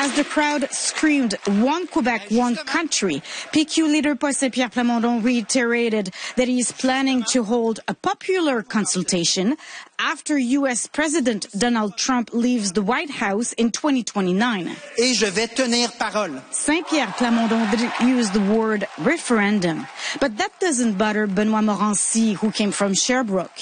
as the crowd screamed, "One Quebec, one country." PQ leader Paul Saint-Pierre Plamondon reiterated that he is planning to hold a popular consultation after U.S. President Donald Trump leaves the White House in 2029. Et je vais tenir parole. Saint-Pierre Plamondon didn't use the word referendum, but that doesn't bother Benoit Morancy, who came from Sherbrooke.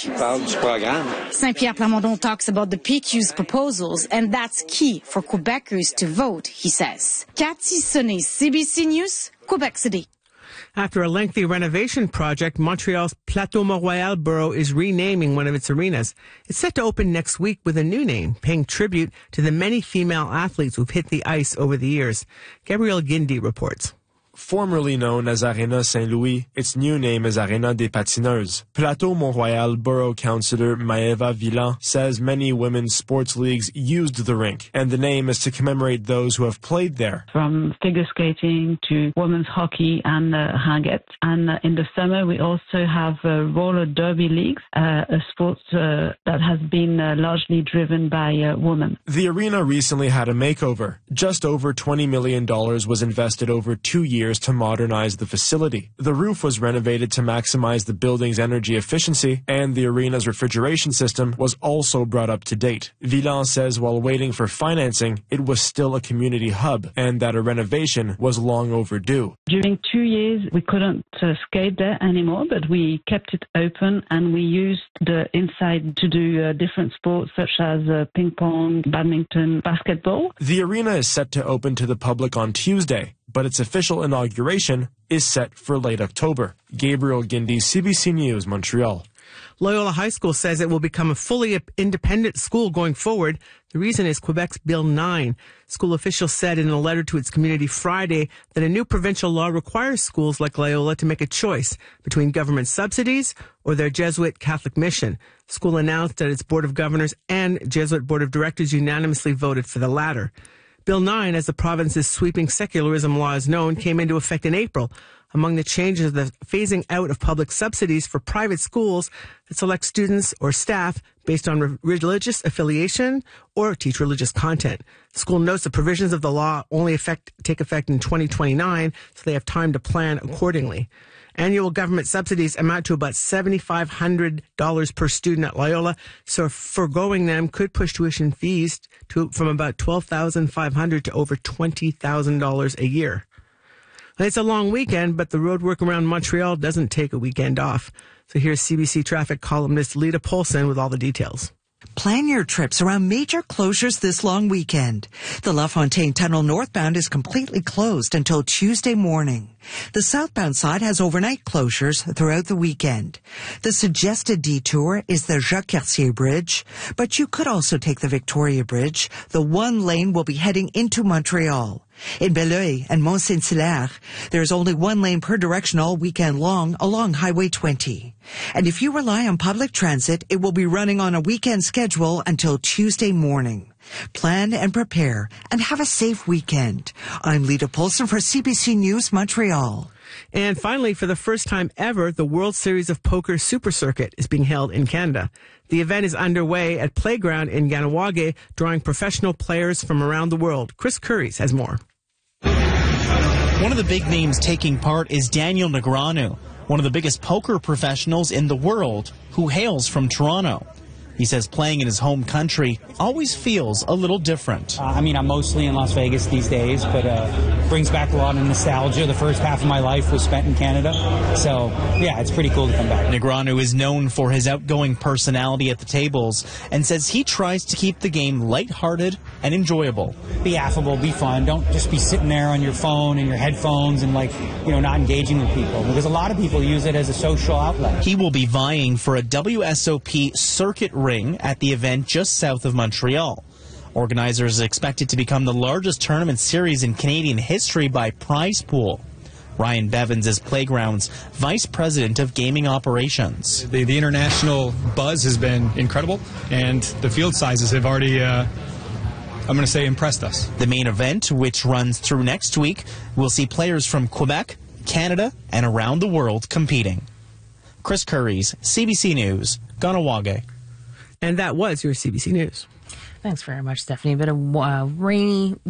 Saint-Pierre Plamondon talks about the PQ's proposals, and that's key for Quebecers to vote, he says. Cathy Sonnet, CBC News, Quebec City. After a lengthy renovation project, Montreal's Plateau Mont-Royal borough is renaming one of its arenas. It's set to open next week with a new name, paying tribute to the many female athletes who've hit the ice over the years. Gabriel Guindy reports. Formerly known as Arena Saint-Louis, its new name is Arena des Patineuses. Plateau Mont-Royal Borough Councillor Maeva Villan says many women's sports leagues used the rink, and the name is to commemorate those who have played there. From figure skating to women's hockey and ringuette. And in the summer, we also have roller derby leagues, a sport that has been largely driven by women. The arena recently had a makeover. Just over $20 million was invested over 2 years to modernize the facility. The roof was renovated to maximize the building's energy efficiency, and the arena's refrigeration system was also brought up to date. Villan says while waiting for financing, it was still a community hub, and that a renovation was long overdue. During 2 years, we couldn't skate there anymore, but we kept it open, and we used the inside to do different sports such as ping pong, badminton, basketball. The arena is set to open to the public on Tuesday, but its official inauguration is set for late October. Gabriel Guindy, CBC News, Montreal. Loyola High School says it will become a fully independent school going forward. The reason is Quebec's Bill 9. School officials said in a letter to its community Friday that a new provincial law requires schools like Loyola to make a choice between government subsidies or their Jesuit Catholic mission. The school announced that its Board of Governors and Jesuit Board of Directors unanimously voted for the latter. Bill 9, as the province's sweeping secularism law is known, came into effect in April. Among the changes are the phasing out of public subsidies for private schools that select students or staff based on religious affiliation or teach religious content. The school notes the provisions of the law only take effect in 2029, so they have time to plan accordingly. Annual government subsidies amount to about $7,500 per student at Loyola, so foregoing them could push tuition fees from about $12,500 to over $20,000 a year. It's a long weekend, but the roadwork around Montreal doesn't take a weekend off. So here's CBC traffic columnist Lita Polson with all the details. Plan your trips around major closures this long weekend. The La Fontaine Tunnel northbound is completely closed until Tuesday morning. The southbound side has overnight closures throughout the weekend. The suggested detour is the Jacques-Cartier Bridge, but you could also take the Victoria Bridge. The one lane will be heading into Montreal. In Belleuil and Mont-Saint-Hilaire, there is only one lane per direction all weekend long along Highway 20. And if you rely on public transit, it will be running on a weekend schedule until Tuesday morning. Plan and prepare and have a safe weekend. I'm Lita Polson for CBC News, Montreal. And finally, for the first time ever, the World Series of Poker Super Circuit is being held in Canada. The event is underway at Playground in Ganawage, drawing professional players from around the world. Chris Curries has more. One of the big names taking part is Daniel Negreanu, one of the biggest poker professionals in the world, who hails from Toronto. He says playing in his home country always feels a little different. I'm mostly in Las Vegas these days, but brings back a lot of nostalgia. The first half of my life was spent in Canada. So, yeah, it's pretty cool to come back. Negreanu is known for his outgoing personality at the tables and says he tries to keep the game lighthearted and enjoyable. Be affable, be fun. Don't just be sitting there on your phone and your headphones and, not engaging with people. Because a lot of people use it as a social outlet. He will be vying for a WSOP circuit ring at the event just south of Montreal. Organizers expect it to become the largest tournament series in Canadian history by prize pool. Ryan Bevins is Playground's Vice President of Gaming Operations. The international buzz has been incredible, and the field sizes have already, impressed us. The main event, which runs through next week, will see players from Quebec, Canada, and around the world competing. Chris Curries, CBC News, Ganawage. And that was your CBC News. Thanks very much, Stephanie. A bit of rainy